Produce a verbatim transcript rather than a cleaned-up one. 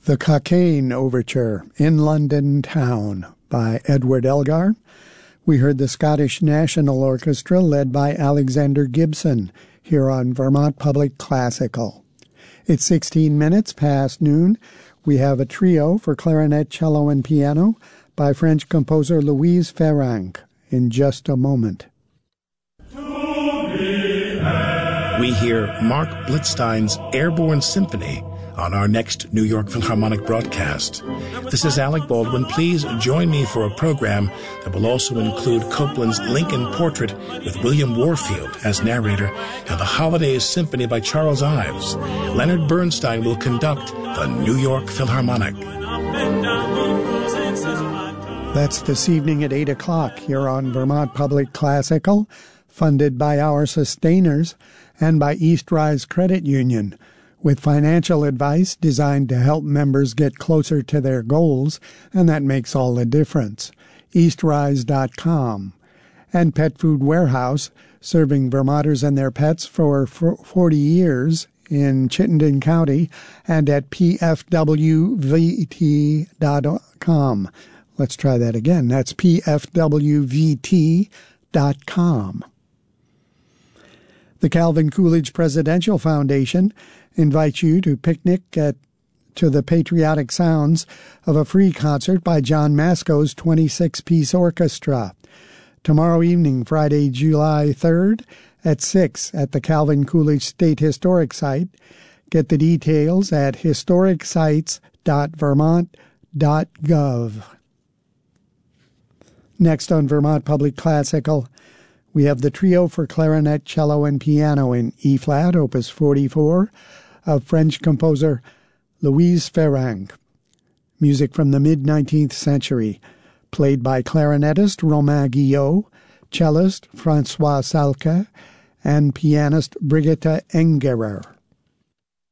The Cockaigne Overture, In London Town, by Edward Elgar. We heard the Scottish National Orchestra led by Alexander Gibson here on Vermont Public Classical. It's sixteen minutes past noon. We have a trio for clarinet, cello, and piano by French composer Louise Ferrand in just a moment. We hear Mark Blitzstein's Airborne Symphony on our next New York Philharmonic broadcast. This is Alec Baldwin. Please join me for a program that will also include Copland's Lincoln Portrait with William Warfield as narrator and the Holidays Symphony by Charles Ives. Leonard Bernstein will conduct the New York Philharmonic. That's this evening at eight o'clock here on Vermont Public Classical, funded by our sustainers and by East Rise Credit Union, with financial advice designed to help members get closer to their goals, and that makes all the difference. east rise dot com. And Pet Food Warehouse, serving Vermonters and their pets for forty years in Chittenden County, and at p f w v t dot com. Let's try that again. That's p f w v t dot com. The Calvin Coolidge Presidential Foundation invites you to picnic at to the patriotic sounds of a free concert by John Masco's twenty-six piece orchestra. Tomorrow evening, Friday, July third, at six at the Calvin Coolidge State Historic Site. Get the details at historic sites dot vermont dot gov. Next on Vermont Public Classical, we have the trio for clarinet, cello, and piano in E-flat, opus forty-four, of French composer Louise Ferrand. Music from the mid-nineteenth century, played by clarinetist Romain Guillot, cellist François Salka, and pianist Brigitte Engerer.